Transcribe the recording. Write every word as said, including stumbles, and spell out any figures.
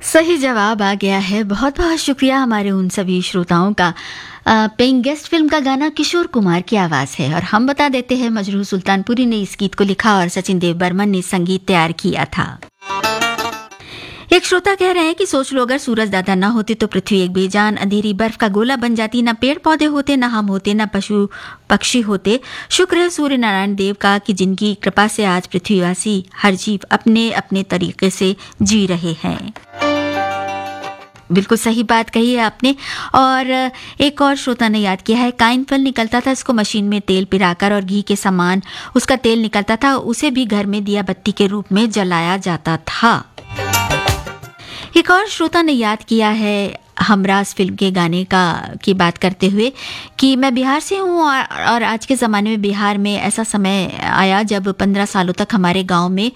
सही जवाब आ गया है। बहुत बहुत शुक्रिया हमारे उन सभी श्रोताओं का। पेइंग गेस्ट फिल्म का गाना किशोर कुमार की आवाज़ है और हम बता देते हैं मजरूह सुल्तानपुरी ने इस गीत को लिखा और सचिन देव बर्मन ने संगीत तैयार किया था। एक श्रोता कह रहे हैं कि सोच लो अगर सूरज दादा ना होते तो पृथ्वी एक बेजान अंधेरी बर्फ का गोला बन जाती, ना पेड़ पौधे होते, ना हम होते, ना पशु पक्षी होते। शुक्र है सूर्य नारायण देव का कि जिनकी कृपा से आज पृथ्वीवासी हर जीव अपने अपने तरीके से जी रहे हैं। बिल्कुल सही बात कही है आपने। और एक और श्रोता ने याद किया है, काइन फल निकलता था, इसको मशीन में तेल पिराकर और घी के समान उसका तेल निकलता था, उसे भी घर में दिया बत्ती के रूप में जलाया जाता था। एक और श्रोता ने याद किया है हमराज फिल्म के गाने का की बात करते हुए कि मैं बिहार से हूँ और, और आज के ज़माने में बिहार में ऐसा समय आया जब पंद्रह सालों तक हमारे गांव में